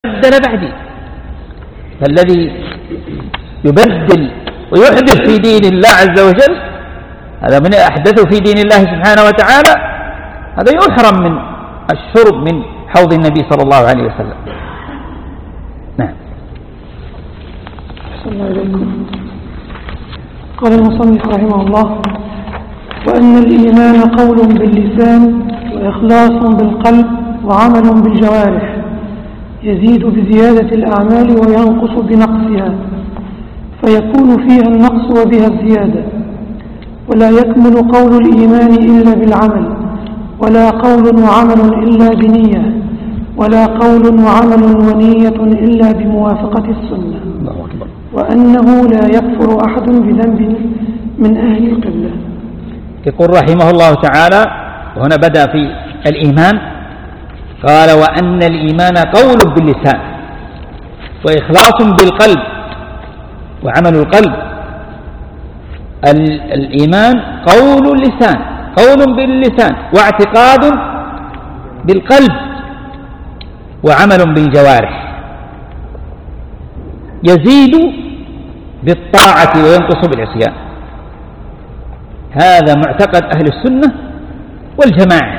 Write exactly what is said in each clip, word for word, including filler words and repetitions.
بدل بعدي. فالذي يبدل ويحدث في دين الله عز وجل هذا من أحدثه في دين الله سبحانه وتعالى هذا يحرم من الشرب من حوض النبي صلى الله عليه وسلم. نعم. قال المصنف رحمه الله: وأن الإيمان قول باللسان وإخلاص بالقلب وعمل بالجوارح، يزيد بزيادة الأعمال وينقص بنقصها، فيكون فيها النقص وبها الزيادة. ولا يكمل قول الإيمان إلا بالعمل، ولا قول وعمل إلا بنية، ولا قول وعمل ونية إلا بموافقة السنة. وأنه لا يكفر أحد بذنب من أهل القبلة. يقول رحمه الله تعالى، وهنا بدأ في الإيمان قال: وأن الإيمان قول باللسان وإخلاص بالقلب وعمل القلب. الإيمان قول اللسان، قول باللسان واعتقاد بالقلب وعمل بالجوارح، يزيد بالطاعة وينقص بالعصيان. هذا معتقد أهل السنة والجماعة.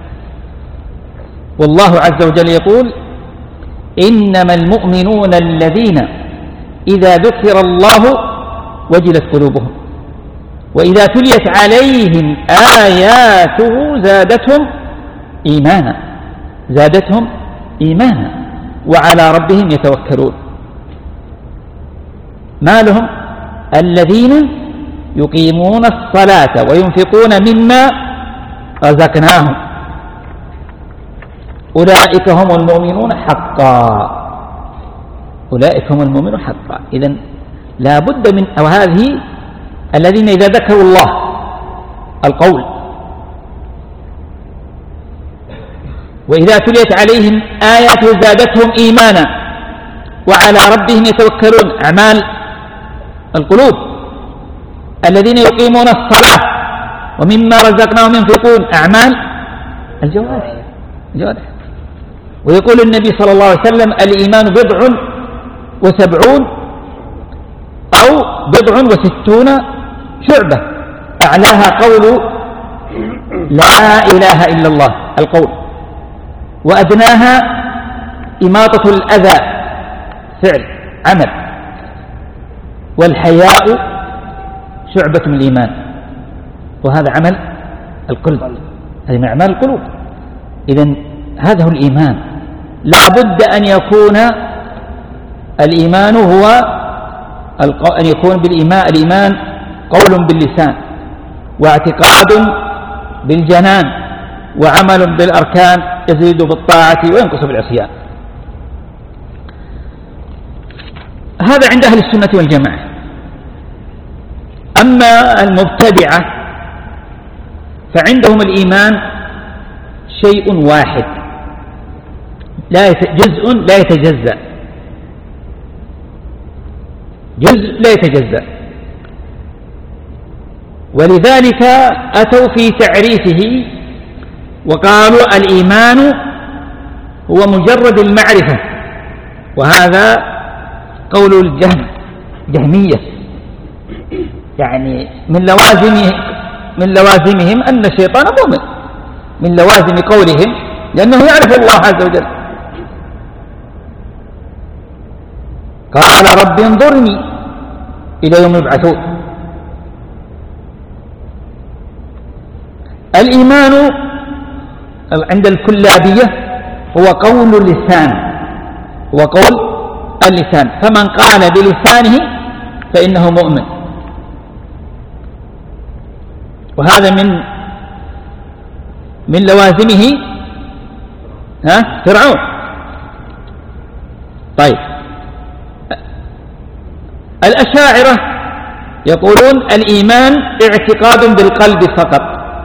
والله عز وجل يقول: إنما المؤمنون الذين إذا ذكر الله وجلت قلوبهم وإذا تليت عليهم آياته زادتهم إيمانا زادتهم إيمانا وعلى ربهم يتوكلون. ما لهم؟ الذين يقيمون الصلاة وينفقون مما رزقناهم أولئك هم المؤمنون حقا. أولئك هم المؤمنون حقا. إذن لا بد من أو هذه الذين إذا ذكروا الله القول وإذا تليت عليهم آياته زادتهم إيمانا وعلى ربهم يتوكلون، أعمال القلوب. الذين يقيمون الصلاة ومما رزقناهم ينفقون، أعمال الجوارح الجوارح. ويقول النبي صلى الله عليه وسلم: الإيمان بضع وسبعون أو بضع وستون شعبة، أعلاها قول لا إله إلا الله القول، وأدناها إماطة الأذى فعل عمل، والحياء شعبة من الإيمان، وهذا عمل القلب، هذه من أعمال القلوب. إذن هذا هو الإيمان. لا بد أن يكون الإيمان هو أن يكون بالإيمان الإيمان قول باللسان واعتقاد بالجنان وعمل بالأركان، يزيد بالطاعة وينقص بالعصيان. هذا عند أهل السنة والجماعة. أما المبتدعة فعندهم الإيمان شيء واحد لا جزء لا يتجزأ، جزء لا يتجزأ، ولذلك أتوا في تعريفه وقالوا الإيمان هو مجرد المعرفة، وهذا قول الجهم جهمية، يعني من لوازمه من لوازمهم أن الشيطان مؤمن، من لوازم قولهم لأنه يعرف الله عز وجل. قال رب انظرني إلى يوم يبعثون. الإيمان عند الكلابية هو قول اللسان، هو قول اللسان، فمن قال بلسانه فإنه مؤمن. وهذا من من لوازمه ها فرعون. طيب، الأشاعرة يقولون الإيمان اعتقاد بالقلب فقط،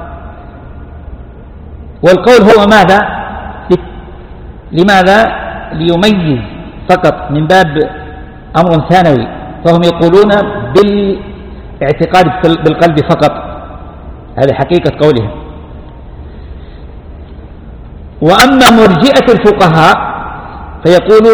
والقول هو ماذا؟ لماذا؟ ليميز فقط من باب أمر ثانوي، فهم يقولون بالاعتقاد بالقلب فقط، هذه حقيقة قولهم. وأما مرجئة الفقهاء فيقولون